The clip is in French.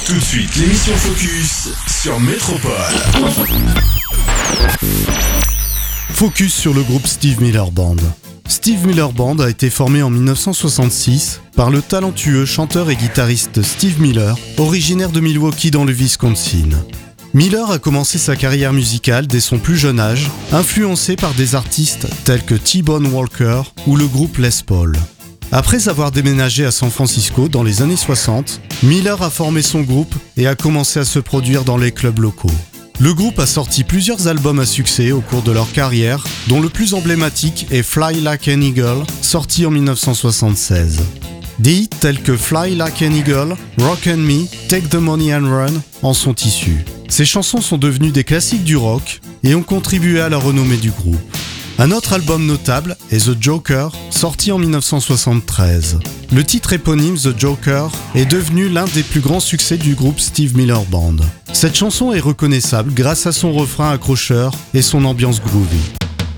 Tout de suite, l'émission Focus sur Métropole. Focus sur le groupe Steve Miller Band. Steve Miller Band a été formé en 1966 par le talentueux chanteur et guitariste Steve Miller, originaire de Milwaukee dans le Wisconsin. Miller a commencé sa carrière musicale dès son plus jeune âge, influencé par des artistes tels que T-Bone Walker ou le groupe Les Paul. Après avoir déménagé à San Francisco dans les années 60, Miller a formé son groupe et a commencé à se produire dans les clubs locaux. Le groupe a sorti plusieurs albums à succès au cours de leur carrière, dont le plus emblématique est Fly Like an Eagle, sorti en 1976. Des hits tels que Fly Like an Eagle, Rock and Me, Take the Money and Run en sont issus. Ces chansons sont devenues des classiques du rock et ont contribué à la renommée du groupe. Un autre album notable est The Joker, sorti en 1973. Le titre éponyme The Joker est devenu l'un des plus grands succès du groupe Steve Miller Band. Cette chanson est reconnaissable grâce à son refrain accrocheur et son ambiance groovy.